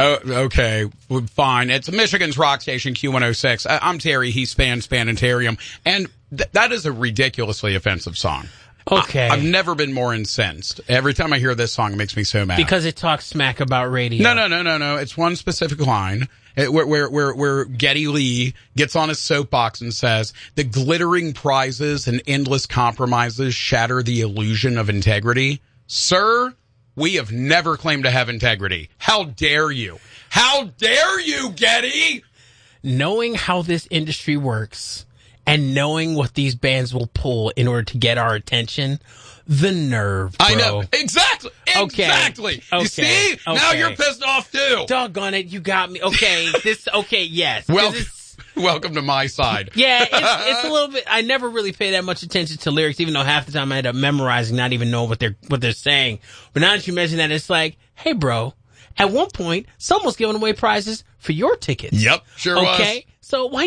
Oh, okay, fine. It's Michigan's rock station, Q106. I'm Terry. He's Span, Spanitarium. And that is a ridiculously offensive song. Okay. I've never been more incensed. Every time I hear this song, it makes me so mad. Because it talks smack about radio. No. It's one specific line where Geddy Lee gets on his soapbox and says, the glittering prizes and endless compromises shatter the illusion of integrity. Sir, we have never claimed to have integrity. How dare you? How dare you, Geddy? Knowing how this industry works and knowing what these bands will pull in order to get our attention, the nerve, bro. I know. Exactly. Okay. You see? Now you're pissed off too. Doggone it, you got me. Okay, yes. Welcome to my side. Yeah, it's a little bit. I never really pay that much attention to lyrics, even though half the time I end up memorizing, not even knowing what they're saying. But now that you mention that, it's like, hey, bro, at one point, someone's giving away prizes for your tickets. Yep, sure was. Okay, so why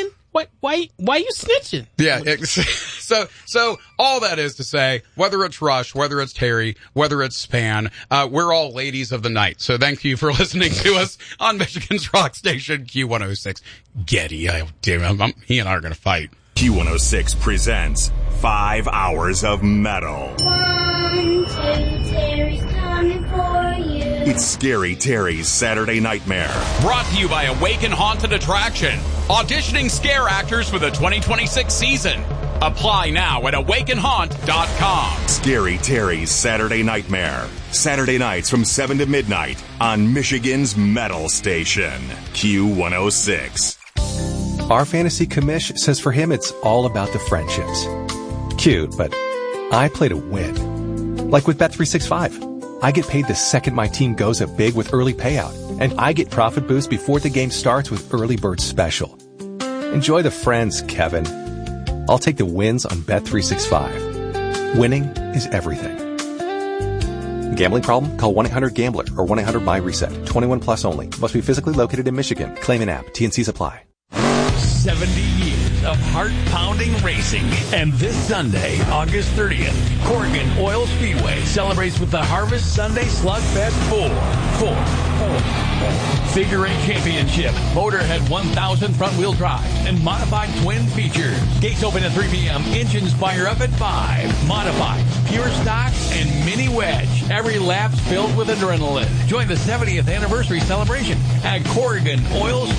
you snitching? Yeah. So all that is to say, whether it's Rush, whether it's Terry, whether it's Span, we're all ladies of the night. So thank you for listening to us on Michigan's rock station, Q106. Geddy, he and I are going to fight. Q106 presents 5 hours of metal. 1, 2, Terry's coming for you. It's Scary Terry's Saturday Nightmare. Brought to you by Awaken Haunted Attraction. Auditioning scare actors for the 2026 season. Apply now at awakenhaunt.com. Scary Terry's Saturday Nightmare. Saturday nights from 7 to midnight on Michigan's metal station, Q106. Our fantasy commish says for him it's all about the friendships. Cute, but I play to win. Like with Bet365. I get paid the second my team goes up big with early payout, and I get profit boost before the game starts with Early Bird Special. Enjoy the friends, Kevin. I'll take the wins on Bet365. Winning is everything. Gambling problem? Call 1-800-GAMBLER or 1-800-MY-RESET. 21 plus only. Must be physically located in Michigan. Claim an app. T&Cs apply. 70 years of heart-pounding racing. And this Sunday, August 30th, Corrigan Oil Speedway celebrates with the Harvest Sunday Slugfest 4. Figure 8 Championship, Motorhead 1000 front-wheel drive, and modified twin features. Gates open at 3 p.m., engines fire up at 5. Modified, pure stock, and mini wedge. Every lap's filled with adrenaline. Join the 70th anniversary celebration at Corrigan Oil